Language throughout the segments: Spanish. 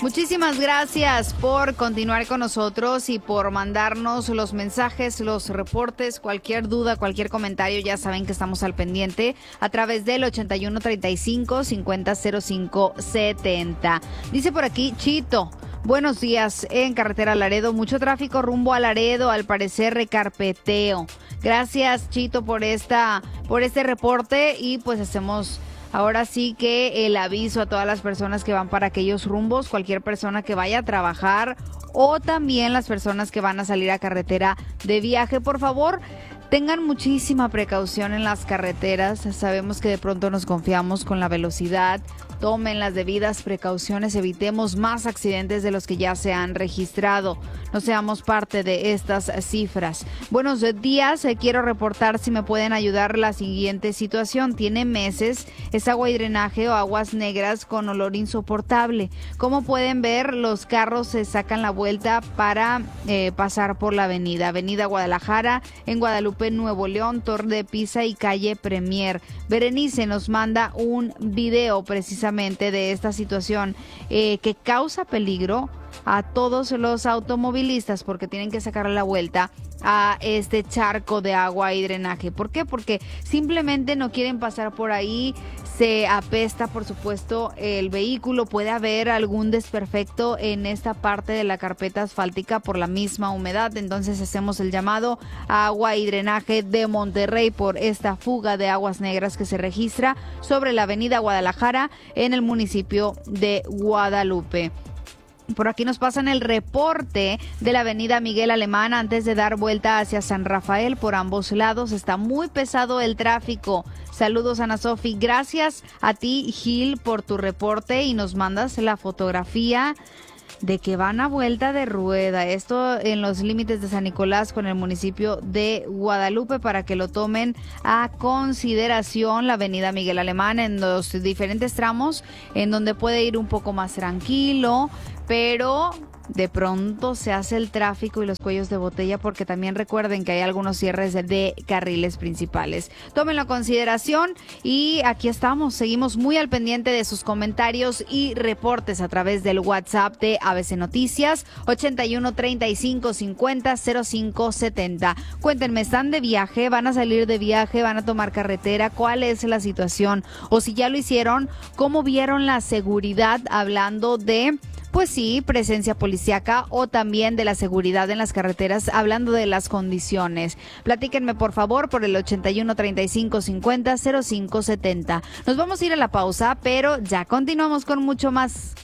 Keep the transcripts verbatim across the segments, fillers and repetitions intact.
Muchísimas gracias por continuar con nosotros y por mandarnos los mensajes, los reportes, cualquier duda, cualquier comentario. Ya saben que estamos al pendiente a través del ochenta y uno treinta y cinco cincuenta cero cinco setenta. Dice por aquí Chito: buenos días, en carretera Laredo, mucho tráfico rumbo a Laredo, al parecer recarpeteo. Gracias, Chito, por esta, por este reporte, y pues hacemos ahora sí que el aviso a todas las personas que van para aquellos rumbos, cualquier persona que vaya a trabajar o también las personas que van a salir a carretera de viaje, por favor, tengan muchísima precaución en las carreteras. Sabemos que de pronto nos confiamos con la velocidad. Tomen las debidas precauciones, evitemos más accidentes de los que ya se han registrado. No seamos parte de estas cifras. Buenos días, eh, quiero reportar si me pueden ayudar la siguiente situación. Tiene meses, es agua y drenaje o aguas negras con olor insoportable. Como pueden ver, los carros se sacan la vuelta para eh, pasar por la avenida. Avenida Guadalajara, en Guadalupe, Nuevo León, Torre de Pisa y calle Premier. Berenice nos manda un video precisamente de esta situación eh, que causa peligro a todos los automovilistas porque tienen que sacar la vuelta a este charco de agua y drenaje. ¿Por qué? Porque simplemente no quieren pasar por ahí, se apesta por supuesto el vehículo, puede haber algún desperfecto en esta parte de la carpeta asfáltica por la misma humedad. Entonces hacemos el llamado a Agua y Drenaje de Monterrey por esta fuga de aguas negras que se registra sobre la avenida Guadalajara en el municipio de Guadalupe. Por aquí nos pasan el reporte de la avenida Miguel Alemán antes de dar vuelta hacia San Rafael. Por ambos lados está muy pesado el tráfico. Saludos, Ana Sofi. Gracias a ti, Gil, por tu reporte, y nos mandas la fotografía de que van a vuelta de rueda. Esto en los límites de San Nicolás con el municipio de Guadalupe, para que lo tomen a consideración. La avenida Miguel Alemán en los diferentes tramos en donde puede ir un poco más tranquilo, pero de pronto se hace el tráfico y los cuellos de botella, porque también recuerden que hay algunos cierres de, de carriles principales. Tómenlo a consideración y aquí estamos, seguimos muy al pendiente de sus comentarios y reportes a través del WhatsApp de A B C Noticias ochenta y uno treinta y cinco cincuenta cero cinco setenta. Cuéntenme, ¿están de viaje? ¿Van a salir de viaje? ¿Van a tomar carretera? ¿Cuál es la situación? O si ya lo hicieron, ¿cómo vieron la seguridad? Hablando de, pues sí, presencia policíaca o también de la seguridad en las carreteras, hablando de las condiciones. Platíquenme por favor por el ochenta y uno treinta y cinco cincuenta cero cinco setenta. Nos vamos a ir a la pausa, pero ya continuamos con mucho más.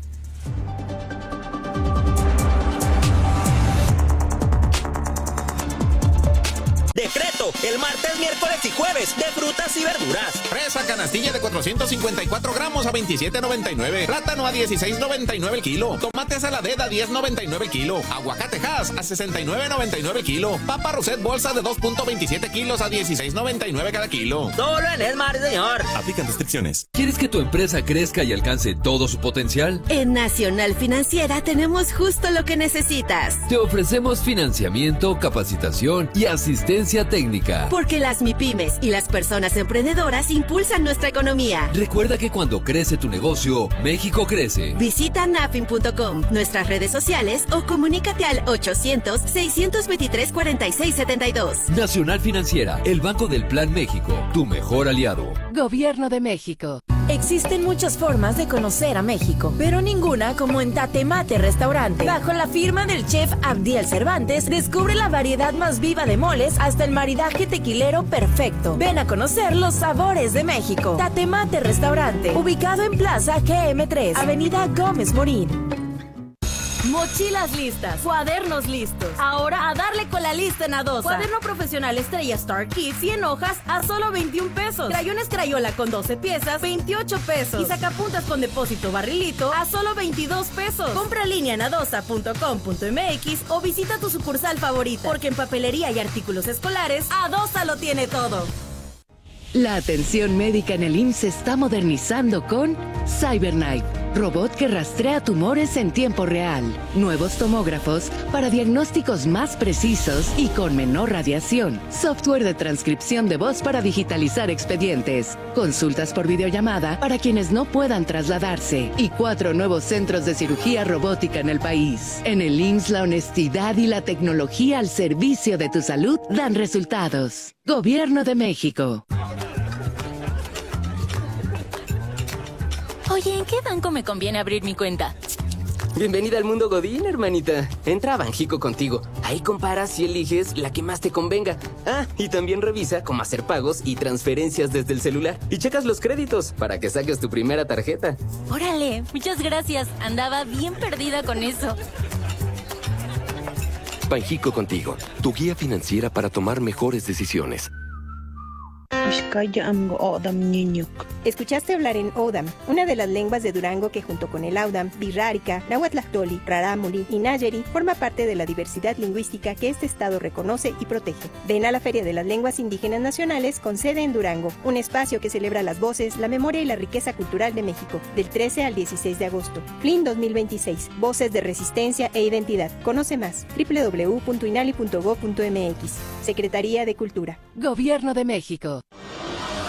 Decreto, el martes, miércoles y jueves de frutas y verduras. Fresa canastilla de cuatrocientos cincuenta y cuatro gramos a veintisiete noventa y nueve. Plátano a dieciséis noventa y nueve el kilo. Tomate saladera a diez noventa y nueve el kilo. Aguacate Hass a sesenta y nueve noventa y nueve el kilo. Papa Roset bolsa de dos punto veintisiete kilos a dieciséis noventa y nueve cada kilo. Solo en Esmar, señor. Aplican restricciones. ¿Quieres que tu empresa crezca y alcance todo su potencial? En Nacional Financiera tenemos justo lo que necesitas. Te ofrecemos financiamiento, capacitación y asistencia técnica. Porque las MIPYMES y las personas emprendedoras impulsan nuestra economía. Recuerda que cuando crece tu negocio, México crece. Visita nafin punto com, nuestras redes sociales o comunícate al ochocientos, seiscientos veintitrés, cuarenta y seis setenta y dos. Nacional Financiera, el Banco del Plan México, tu mejor aliado. Gobierno de México. Existen muchas formas de conocer a México, pero ninguna como en Tatemate Restaurante. Bajo la firma del chef Abdiel Cervantes, descubre la variedad más viva de moles hasta el maridaje tequilero perfecto. Ven a conocer los sabores de México. Tatemate Restaurante, ubicado en Plaza G M tres, Avenida Gómez Morín. Mochilas listas, cuadernos listos. Ahora a darle con la lista en Adosa. Cuaderno profesional Estrella Star Kit, cien hojas a solo veintiún pesos. Crayones Crayola con doce piezas, veintiocho pesos. Y sacapuntas con depósito barrilito a solo veintidós pesos. Compra línea en adosa punto com punto m x o visita tu sucursal favorita, porque en papelería y artículos escolares, Adosa lo tiene todo. La atención médica en el I M S S se está modernizando con CyberKnife. robot que rastrea tumores en tiempo real, nuevos tomógrafos para diagnósticos más precisos y con menor radiación, software de transcripción de voz para digitalizar expedientes, consultas por videollamada para quienes no puedan trasladarse y cuatro nuevos centros de cirugía robótica en el país. En el I M S S, la honestidad y la tecnología al servicio de tu salud dan resultados. Gobierno de México. Oye, ¿en qué banco me conviene abrir mi cuenta? Bienvenida al mundo Godín, hermanita. Entra a Banjico contigo. Ahí comparas y eliges la que más te convenga. Ah, y también revisa cómo hacer pagos y transferencias desde el celular. Y checas los créditos para que saques tu primera tarjeta. Órale, muchas gracias. Andaba bien perdida con eso. Banjico contigo, tu guía financiera para tomar mejores decisiones. Escuchaste hablar en Odam, una de las lenguas de Durango que junto con el Audam, Birrárica, Nahuatlactoli, Rarámuri y Nayeri forma parte de la diversidad lingüística que este estado reconoce y protege. Ven a la Feria de las Lenguas Indígenas Nacionales con sede en Durango, un espacio que celebra las voces, la memoria y la riqueza cultural de México, del trece al dieciséis de agosto. F L I N dos mil veintiséis, Voces de Resistencia e Identidad. Conoce más, doble u doble u doble u punto inali punto gob punto m x. Secretaría de Cultura. Gobierno de México.